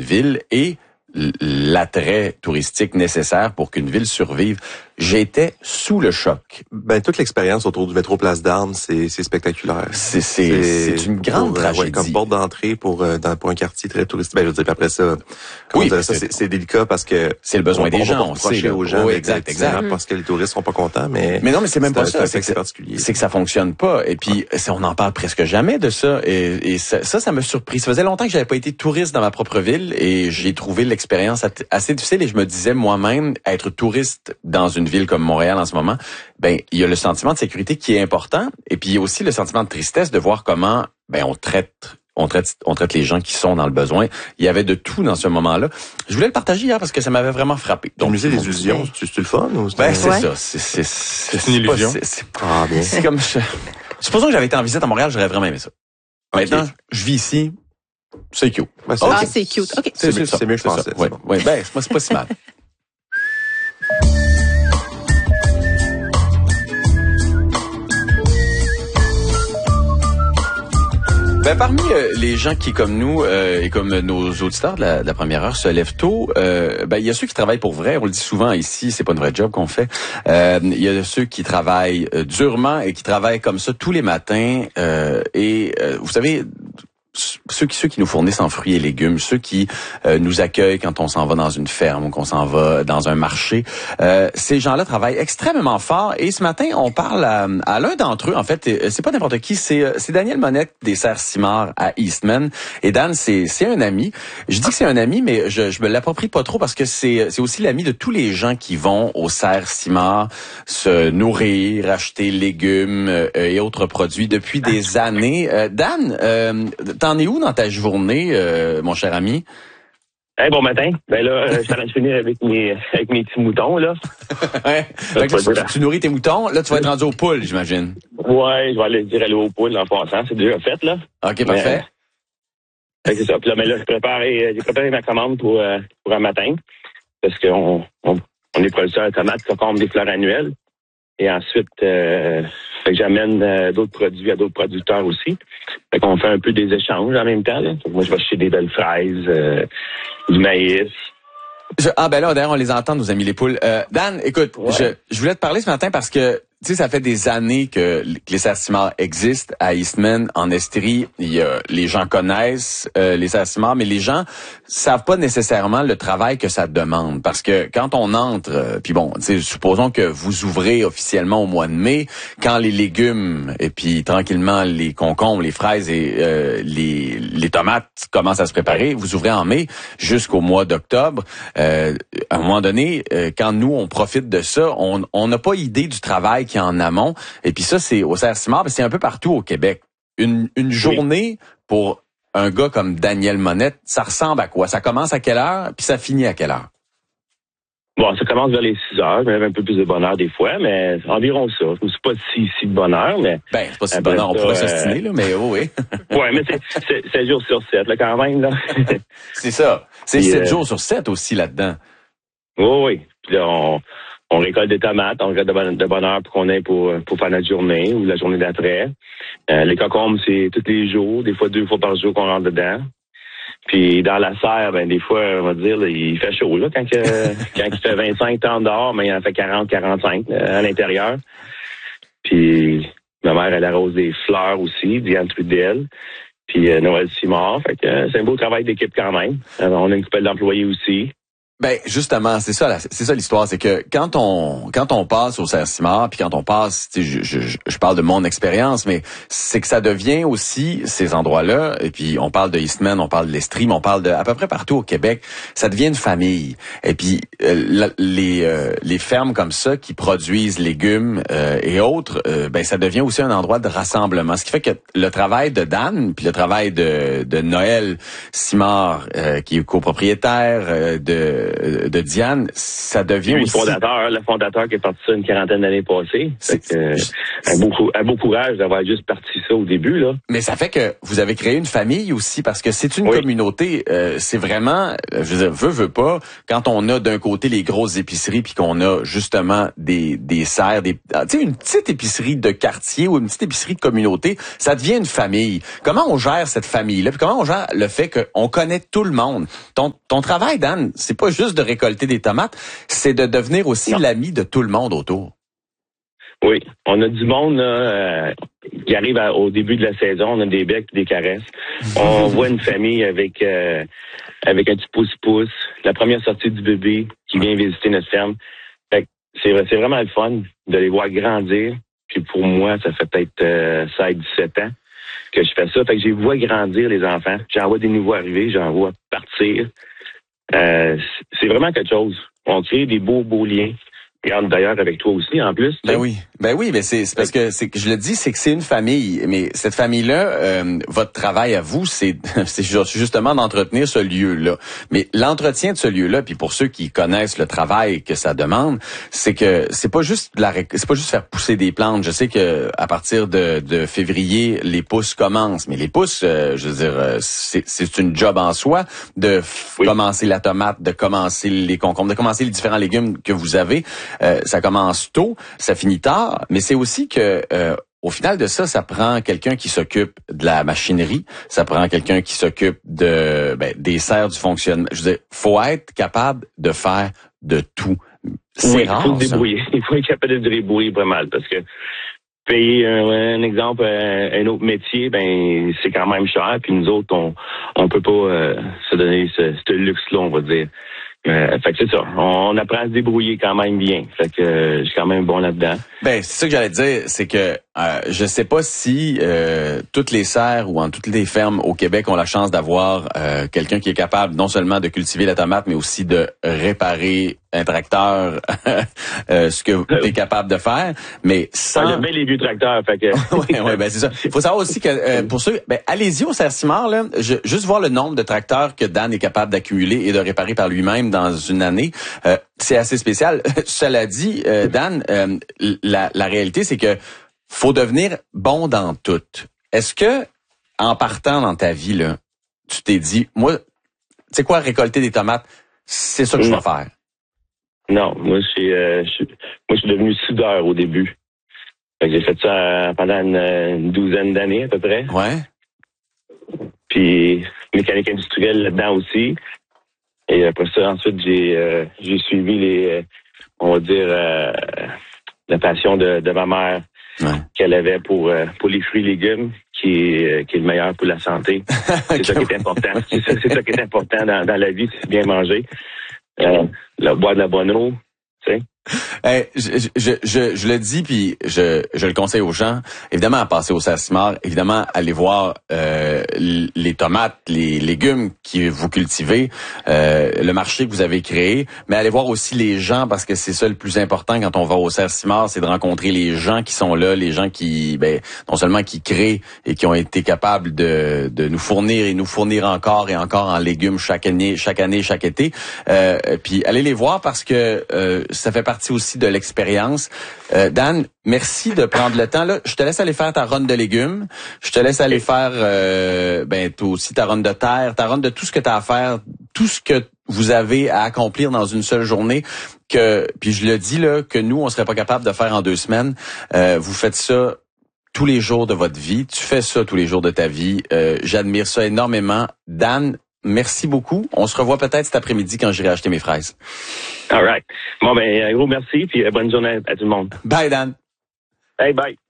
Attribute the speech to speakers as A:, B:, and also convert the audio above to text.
A: ville et l'attrait touristique nécessaire pour qu'une ville survive. J'étais sous le choc.
B: Ben, toute l'expérience autour du métro Place d'Armes, c'est spectaculaire.
A: C'est une grande tragédie.
B: Comme porte d'entrée pour un quartier très touristique. Ben, je veux dire, après ça, c'est délicat parce que
A: c'est le besoin des gens,
B: on sait aux gens,
A: exact.
B: Parce que les touristes sont pas contents, mais
A: non, mais c'est même pas ça. C'est
B: particulier.
A: C'est que ça fonctionne pas. Et puis, on en parle presque jamais de ça. Et ça m'a surpris. Ça faisait longtemps que j'avais pas été touriste dans ma propre ville et j'ai trouvé l'expérience assez difficile. Et je me disais moi-même, être touriste dans une ville comme Montréal en ce moment, ben il y a le sentiment de sécurité qui est important, et puis il y a aussi le sentiment de tristesse de voir comment on traite les gens qui sont dans le besoin. Il y avait de tout dans ce moment-là. Je voulais le partager hier parce que ça m'avait vraiment frappé.
B: Donc, le musée des illusions, c'est le fun ou
A: c'est ça, c'est une illusion. C'est comme supposons que j'avais été en visite à Montréal, j'aurais vraiment aimé ça. Maintenant, je vis ici, c'est cute.
C: C'est cute. OK.
B: C'est mieux que je pensais.
A: Ouais, c'est pas si mal. Parmi les gens qui, comme nous et comme nos auditeurs de la première heure, se lèvent tôt, il y a ceux qui travaillent pour vrai. On le dit souvent ici, c'est pas une vraie job qu'on fait. Il y a ceux qui travaillent durement et qui travaillent comme ça tous les matins. Vous savez, ceux qui nous fournissent en fruits et légumes, ceux qui nous accueillent quand on s'en va dans une ferme ou qu'on s'en va dans un marché, ces gens-là travaillent extrêmement fort. Et ce matin, on parle à l'un d'entre eux. En fait, c'est pas n'importe qui, c'est Daniel Monette des Serres Simard à Eastman. Et Dan, c'est un ami. Je dis que c'est un ami, mais je me l'approprie pas trop parce que c'est aussi l'ami de tous les gens qui vont aux Serres Simard se nourrir, acheter légumes et autres produits depuis des années. Dan, t'en es où dans ta journée, mon cher ami?
D: Bon matin. Ben là, je suis en train de finir avec mes petits moutons, là.
A: Ouais. Tu nourris tes moutons. Là, tu vas être rendu aux poules, j'imagine.
D: Ouais, je vais aller aux poules en passant. C'est déjà fait, là.
A: OK, parfait.
D: C'est ça. Puis là, mais là, j'ai préparé ma commande pour un matin. Parce qu'on est producteur de tomates, concombres, des fleurs annuelles. Et ensuite, j'amène d'autres produits à d'autres producteurs aussi. Fait qu'on fait un peu des échanges en même temps, là. Donc, moi, je vais acheter des belles fraises, du maïs.
A: D'ailleurs, on les entend, nos amis les poules. Dan, écoute, je voulais te parler ce matin parce que, tu sais, ça fait des années que les Serres Simard existent à Eastman, en Estrie. Les gens connaissent les Serres Simard, mais les gens savent pas nécessairement le travail que ça demande. Parce que quand on entre, puis bon, tu sais, supposons que vous ouvrez officiellement au mois de mai, quand les légumes et puis tranquillement les concombres, les fraises et les tomates commencent à se préparer, vous ouvrez en mai jusqu'au mois d'octobre. À un moment donné, quand nous on profite de ça, on n'a pas idée du travail qui est en amont. Et puis ça, c'est au Serres Simard, mais c'est un peu partout au Québec. Une journée pour un gars comme Daniel Monette, ça ressemble à quoi? Ça commence à quelle heure, puis ça finit à quelle heure?
D: Bon, ça commence vers les 6 heures. Je me lève un peu plus de bonne heure des fois, mais environ ça. C'est pas si de bonne heure, mais...
A: C'est pas si de bonne heure. On pourrait s'ostiner, là, mais oui.
D: Ouais, mais c'est 7 jours sur 7, là, quand même, là.
A: C'est ça. C'est 7 jours sur 7 aussi, là-dedans.
D: Oui. Puis là, on récolte des tomates, on récolte de bonne heure pour faire notre journée ou la journée d'après. Les concombres, c'est tous les jours, des fois 2 fois par jour qu'on rentre dedans. Puis dans la serre, des fois, on va dire, là, il fait chaud, là, quand il fait 25-30 dehors, mais il en fait 40-45 à l'intérieur. Puis ma mère, elle arrose des fleurs aussi, Diane Trudel. Puis Noël Simard. Fait que c'est un beau travail d'équipe quand même. On a une couple d'employés aussi.
A: Justement, c'est ça l'histoire, c'est que quand on passe au Serres Simard, puis quand on passe, je parle de mon expérience, mais c'est que ça devient aussi ces endroits-là, et puis on parle de Eastman, on parle de l'Estrie, mais on parle de à peu près partout au Québec, ça devient une famille. Et puis les fermes comme ça qui produisent légumes et autres, ça devient aussi un endroit de rassemblement. Ce qui fait que le travail de Dan, puis le travail de Noël Simard, qui est copropriétaire de Diane, ça devient aussi...
D: Le fondateur qui est parti ça une quarantaine d'années passées. Un beau courage d'avoir juste parti ça au début, là.
A: Mais ça fait que vous avez créé une famille aussi, parce que c'est une communauté, c'est vraiment, je veux dire, veut pas, quand on a d'un côté les grosses épiceries, puis qu'on a justement des serres, tu sais, une petite épicerie de quartier ou une petite épicerie de communauté, ça devient une famille. Comment on gère cette famille-là? Puis comment on gère le fait qu'on connaît tout le monde? Ton travail, Dan, c'est pas juste de récolter des tomates, c'est de devenir aussi l'ami de tout le monde autour.
D: Oui, on a du monde là, qui arrive au début de la saison, on a des becs et des caresses. On voit une famille avec un petit pouce-pouce, la première sortie du bébé qui vient visiter notre ferme. Fait que c'est vraiment le fun de les voir grandir. Puis pour moi, ça fait peut-être 16-17 ans que je fais ça. Fait que je les vois grandir, les enfants. J'en vois des nouveaux arriver, j'en vois partir. C'est vraiment quelque chose. On crée des beaux liens. Regarde d'ailleurs avec toi aussi, en plus.
A: Ben oui, mais c'est parce que je le dis, c'est que c'est une famille. Mais cette famille-là, votre travail à vous, c'est justement d'entretenir ce lieu-là. Mais l'entretien de ce lieu-là, puis pour ceux qui connaissent le travail que ça demande, c'est que c'est pas juste faire pousser des plantes. Je sais que à partir de février, les pousses commencent. Mais les pousses, je veux dire, c'est une job en soi de commencer la tomate, de commencer les concombres, de commencer les différents légumes que vous avez. Ça commence tôt, ça finit tard, mais c'est aussi que au final de ça, ça prend quelqu'un qui s'occupe de la machinerie, ça prend quelqu'un qui s'occupe des serres, du fonctionnement. Je veux dire, faut être capable de faire de tout. C'est rare,
D: il faut se débrouiller. Il faut être capable de se débrouiller vraiment, parce que payer un exemple, un autre métier, ben c'est quand même cher. Puis nous autres, on peut pas se donner ce luxe-là, on va dire. Fait que c'est ça. On apprend à se débrouiller quand même bien. Fait que je suis quand même bon là-dedans.
A: Ben, c'est ça que j'allais dire, c'est que je sais pas si toutes les serres ou en toutes les fermes au Québec ont la chance d'avoir quelqu'un qui est capable non seulement de cultiver la tomate, mais aussi de réparer un tracteur, ce que tu es capable de faire. Mais sans...
D: J'aime bien les vieux tracteurs, fait que...
A: oui, ben c'est ça. Il faut savoir aussi que pour ceux, allez-y au Serre-Simard, là, juste voir le nombre de tracteurs que Dan est capable d'accumuler et de réparer par lui-même dans une année. C'est assez spécial. Cela dit, Dan, la réalité, c'est que faut devenir bon dans tout. Est-ce que, en partant dans ta vie, là, tu t'es dit, moi, tu sais quoi, récolter des tomates, c'est ça que je vais faire?
D: Non, moi, je suis devenu soudeur au début. Fait que j'ai fait ça pendant une douzaine d'années, à peu près.
A: Ouais.
D: Puis, mécanique industrielle là-dedans aussi. Et après ça, ensuite, j'ai suivi on va dire, la passion de ma mère qu'elle avait pour les fruits et légumes, qui est le meilleur pour la santé. C'est ça qui est important. C'est ça qui est important dans la vie, c'est bien manger. Boire de la bonne eau, tu sais.
A: Je le dis, puis je le conseille aux gens, évidemment à passer au Serre-Simard, évidemment aller voir les tomates, les légumes que vous cultivez, le marché que vous avez créé, mais aller voir aussi les gens, parce que c'est ça le plus important quand on va au Serre-Simard, c'est de rencontrer les gens qui sont là, les gens qui, non seulement qui créent et qui ont été capables de nous fournir et nous fournir encore et encore en légumes chaque année, chaque été, puis aller les voir parce que ça fait partie aussi de l'expérience. Dan, merci de prendre le temps. Là, je te laisse aller faire ta ronde de légumes. Je te laisse aller faire toi aussi ta ronde de terre, ta ronde de tout ce que tu as à faire, tout ce que vous avez à accomplir dans une seule journée. Puis je le dis là, que nous, on serait pas capable de faire en 2 semaines. Vous faites ça tous les jours de votre vie. Tu fais ça tous les jours de ta vie. J'admire ça énormément. Dan, merci beaucoup. On se revoit peut-être cet après-midi quand j'irai acheter mes fraises.
D: All right. Bon, un gros merci, puis bonne journée à tout le monde.
A: Bye, Dan.
D: Hey, bye.